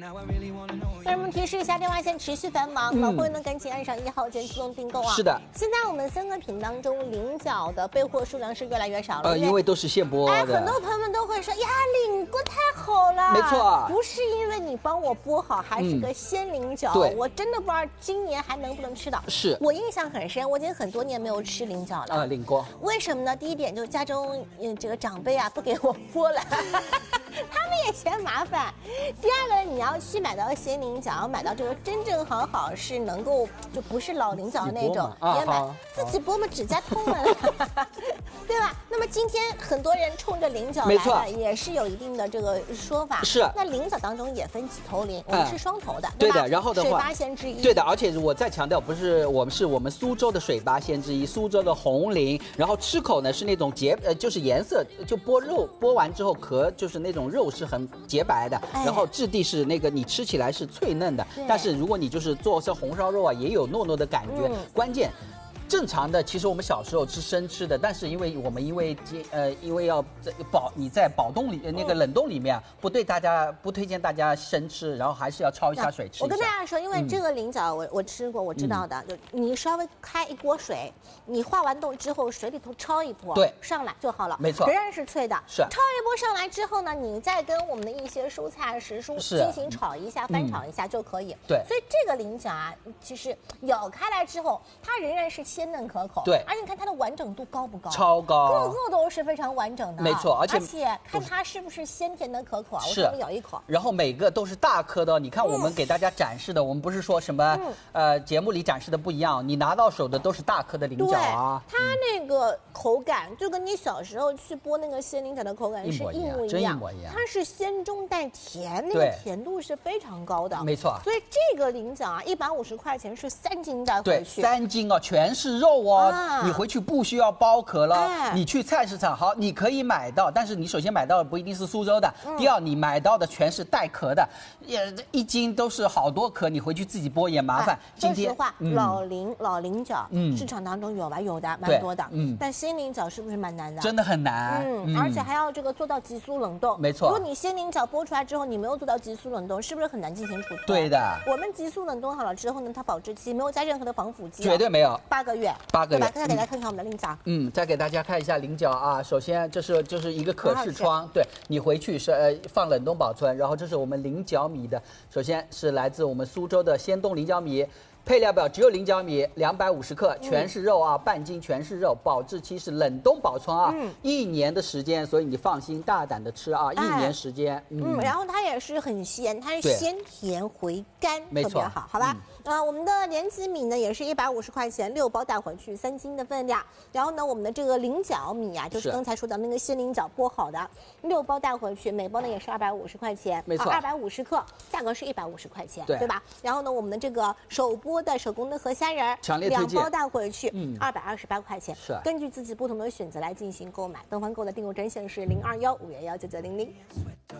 那我们提示一下，电话线持续繁忙，老朋友呢赶紧按上1号键自动订购啊！ 是的， 现在我们3个品当中，菱角的备货数量是越来越少了， 因为都是现剥的。 很多朋友们都会说呀，菱角太好了， 没错， 不是因为你帮我剥好，还是个鲜菱角， 对， 我真的不知道今年还能不能吃到。 是我印象很深，我已经很多年没有吃菱角了。 菱角， 为什么呢？第一点就是家中这个长辈啊不给我剥了。他们也嫌麻烦。第二个，你要去买到鲜菱角，买到这个真正好是能够就不是老菱角的那种，别买自己剥嘛，指甲痛了，对吧？那么今天很多人冲着菱角来了，也是有一定的这个说法。 是。 那菱角当中也分几头菱，我们是双头的， 对的。然后的话， 水八仙之一。 对的，而且我再强调，不是我们苏州的水八仙之一，苏州的红菱。然后吃口呢是那种就是颜色，就剥肉剥完之后壳就是那种肉是很洁白的，然后质地是那个你吃起来是脆嫩的。但是如果你就是做成红烧肉啊，也有糯糯的感觉。关键。正常的，其实我们小时候吃生吃的，但是因为要你在保冻里那个冷冻里面，不推荐大家生吃，然后还是要焯一下水吃一下。 我跟大家说，因为这个菱角我吃过，我知道的，就你稍微开一锅水，你化完冻之后水里头焯一波， 对， 上来就好了， 没错， 仍然是脆的。 是焯一波上来之后呢，你再跟我们的一些蔬菜食蔬进行炒一下、翻炒一下就可以。 对， 所以这个菱角啊，其实咬开来之后，它仍然是鲜嫩可口。 对， 而且你看它的完整度高不高？ 超高， 个个都是非常完整的。 没错，而且看它是不是鲜甜的可口啊？我是， 这么咬一口， 然后每个都是大颗的。你看我们给大家展示的，我们不是说什么节目里展示的不一样，你拿到手的都是大颗的菱角啊。 它那个口感就跟你小时候去剥那个鲜菱角的口感是一模一样，它是鲜中带甜，那个甜度是非常高的。 没错， 所以这个菱角啊，150块钱是3斤带回去。 对，3斤哦，全是肉哦。你回去不需要剥壳了，你去菜市场好，你可以买到，但是你首先买到的不一定是苏州的，第二你买到的全是带壳的，1斤都是好多壳，你回去自己剥也麻烦。 说实话，老菱角市场当中有的蛮多的，但鲜菱角是不是蛮难的？ 真的很难， 而且还要这个做到急速冷冻。 没错， 如果你鲜菱角剥出来之后，你没有做到急速冷冻，是不是很难进行储存？ 对的， 我们急速冷冻好了之后呢，它保质期没有加任何的防腐剂， 绝对没有 ，8个月。再给大家看看我们的菱角。 再给大家看一下菱角啊。首先就是一个可视窗，对你回去是放冷冻保存。然后这是我们菱角米的，首先是来自我们苏州的鲜冻菱角米。配料表只有菱角米250克，全是肉啊，半斤全是肉，保质期是冷冻保存啊，1年的时间，所以你放心大胆的吃啊，1年时间。 然后它也是很鲜，它是鲜甜回甘，特别好，好吧？我们的莲子米呢也是150块钱，6包带回去，3斤的分量。然后呢，我们的这个菱角米啊，就是刚才说的那个鲜菱角剥好的，6包带回去，每包呢也是250块钱， 没错 ，250克，价格是150块钱，对吧？然后呢，我们的这个手工的河虾仁， 强烈推荐 ，2包带回去，228块钱， 是根据自己不同的选择来进行购买。东方购的订购专线是021-511-9900。